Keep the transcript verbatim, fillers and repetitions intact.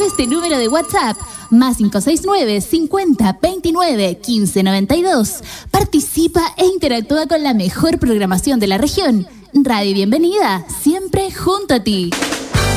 de este número de WhatsApp, más cinco seis nueve, cincuenta, veintinueve, quince noventa y dos. Participa e interactúa con la mejor programación de la región. Radio Bienvenida, siempre junto a ti.